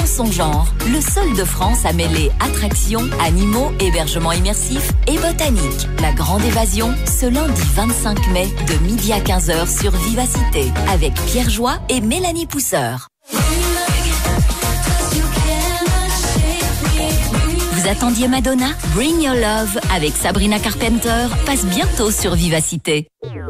en son genre. Le seul de France à mêler attractions, animaux, hébergements immersifs et botanique. La Grande Évasion, ce lundi 25 mai, de midi à 15h sur Vivacité, avec Pierre Joie et Mélanie Pousseur. Vous attendiez Madonna? Bring Your Love avec Sabrina Carpenter passe bientôt sur Vivacité.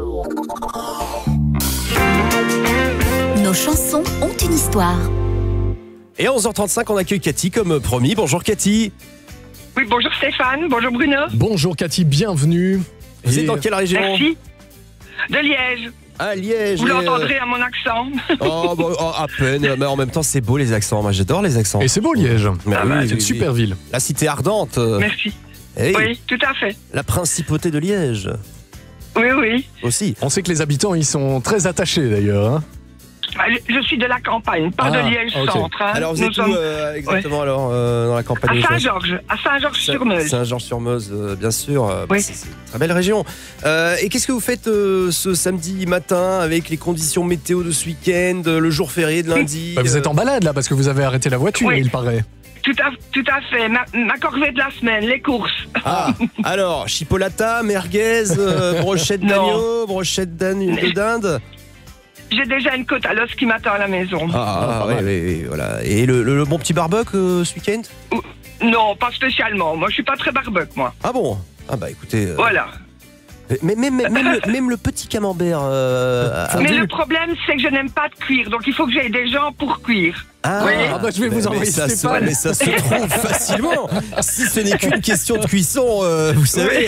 Nos chansons ont une histoire. Et à 11h35, on accueille Cathy comme promis. Bonjour Cathy. Oui, bonjour Stéphane, bonjour Bruno. Bonjour Cathy, bienvenue. Vous êtes dans quelle région? Merci. De Liège. Ah, Liège. Vous l'entendrez à mon accent. À peine, mais en même temps c'est beau les accents. Moi j'adore les accents. Et c'est beau Liège. Oui, c'est une super ville. La cité ardente. Merci. Hey. Oui, tout à fait. La principauté de Liège. Oui. Aussi. On sait que les habitants ils sont très attachés d'ailleurs. Hein. Je suis de la campagne, pas de Liège centre. Hein. Alors vous êtes où exactement dans la campagne? À Saint-Georges, Saint-Georges-sur-Meuse. Saint-Georges-sur-Meuse, bien sûr. Oui. C'est une très belle région. Et qu'est-ce que vous faites ce samedi matin avec les conditions météo de ce week-end, le jour férié de lundi? Vous êtes en balade là parce que vous avez arrêté la voiture, il paraît. Tout à fait. Ma corvée de la semaine, les courses. Ah, alors, chipolata, merguez, brochette d'agneau, brochette de dinde. J'ai déjà une côte à l'os qui m'attend à la maison. Oui, voilà. Et le bon petit barbecue ce week-end? Non, pas spécialement. Moi, je suis pas très barbecue, moi. Ah bon? Ah bah écoutez... Voilà. Même le petit camembert... Mais le problème, c'est que je n'aime pas de cuire. Donc, il faut que j'aie des gens pour cuire. Je vais vous envoyer Stéphane. Mais ça se trouve facilement. Si ce n'est qu'une question de cuisson, vous savez.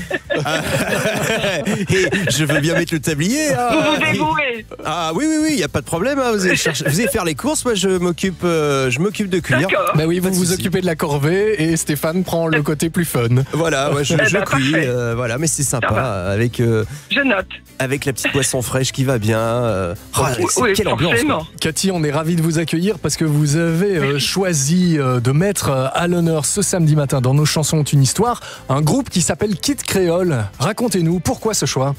Et je veux bien mettre le tablier. Vous dévouez. Ah oui, il n'y a pas de problème. Vous allez faire les courses. Moi, je m'occupe de cuire. Bah oui, vous vous occupez de la corvée et Stéphane prend le côté plus fun. Voilà, je cuis. Voilà, mais c'est sympa avec. Je note. Avec la petite poisson fraîche qui va bien. Quelle ambiance. Cathy, on est ravis de vous accueillir parce que vous avez choisi de mettre à l'honneur ce samedi matin dans Nos chansons ont une histoire un groupe qui s'appelle Kid Creole. Racontez-nous, pourquoi ce choix?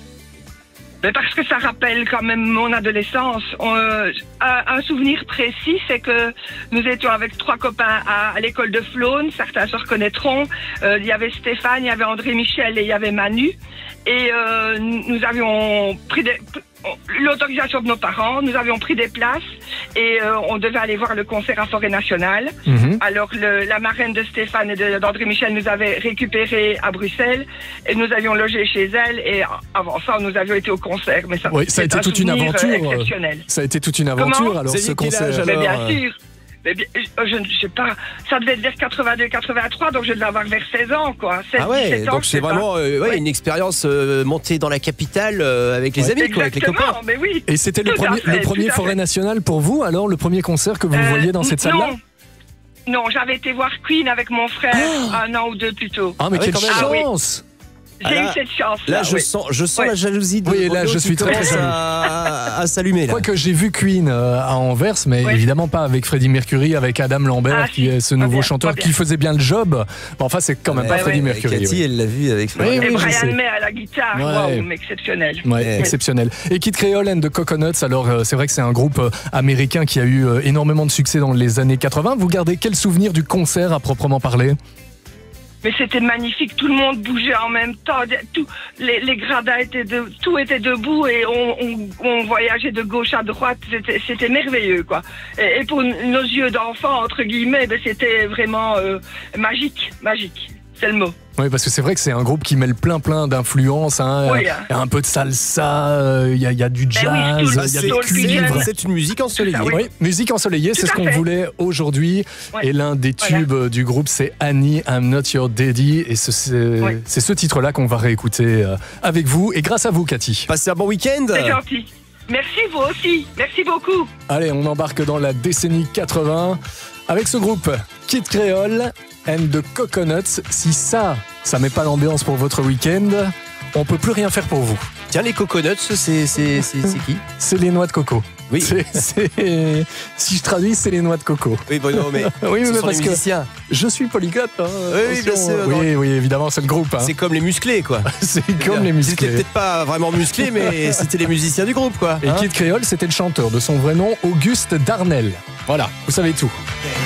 Mais parce que ça rappelle quand même mon adolescence. Un souvenir précis, c'est que nous étions avec 3 copains à l'école de Flône, certains se reconnaîtront. Il y avait Stéphane, il y avait André Michel et il y avait Manu. Et nous avions pris l'autorisation de nos parents, nous avions pris des places et on devait aller voir le concert à Forêt Nationale. Alors la marraine de Stéphane et d'André Michel nous avait récupérés à Bruxelles et nous avions logé chez elle et avant ça nous avions été au concert. Mais ça a été toute une aventure exceptionnelle. Ça a été toute une aventure. Comment? Alors ce concert. Mais bien sûr. Mais je ne sais pas, ça devait être vers 82-83, donc je devais avoir vers 16 ans, quoi. 16, ah ouais, 17 ans, donc c'est vraiment une expérience montée dans la capitale avec les amis, quoi, avec les copains. Mais oui. Et c'était le premier Forêt Nationale pour vous, alors, le premier concert que vous voyez dans cette salle-là? Non, j'avais été voir Queen avec mon frère 1 an ou 2 plus tôt. Ah, mais quelle chance! J'ai eu cette chance. Là, je sens la jalousie de là, je suis très jaloux. à s'allumer. Je crois que j'ai vu Queen à Anvers, mais évidemment pas avec Freddie Mercury, avec Adam Lambert, qui est ce nouveau chanteur qui faisait bien le job. Enfin, c'est quand même pas Freddie Mercury. Cathy, elle l'a vu avec Freddie. Et Brian May à la guitare, wow, exceptionnel. Exceptionnel. Et Kid Creole and the Coconuts, alors c'est vrai que c'est un groupe américain qui a eu énormément de succès dans les années 80. Vous gardez quel souvenir du concert à proprement parler? Mais c'était magnifique, tout le monde bougeait en même temps, les gradins tout était debout et on voyageait de gauche à droite, c'était merveilleux, quoi. Et pour nos yeux d'enfants, entre guillemets, c'était vraiment magique, c'est le mot. Oui, parce que c'est vrai que c'est un groupe qui mêle plein d'influences, hein. Il y a un peu de salsa, il y a du jazz, il y a du cuivre. C'est une musique ensoleillée. Oui, musique ensoleillée, c'est ce qu'on voulait aujourd'hui. Et l'un des tubes du groupe, c'est Annie, I'm Not Your Daddy. Et c'est ce titre-là qu'on va réécouter avec vous. Et grâce à vous, Cathy. Passez un bon week-end. C'est gentil. Merci, vous aussi. Merci beaucoup. Allez, on embarque dans la décennie 80 avec ce groupe Kid Creole and the Coconuts. Si ça met pas l'ambiance pour votre week-end, on peut plus rien faire pour vous. Tiens, les coconuts, c'est qui? C'est les noix de coco. Oui. Si je traduis, c'est les noix de coco. Oui, bon, non, mais oui, ce mais sont parce les musiciens. que je suis polyglotte. Hein, oui, bien sûr. Oui, évidemment, c'est le groupe. Hein. C'est comme les musclés, quoi. C'est comme les musclés. C'était peut-être pas vraiment musclés, mais c'était les musiciens du groupe, quoi. Et Kid Creole, c'était le chanteur de son vrai nom, Auguste Darnell. Voilà, vous savez tout.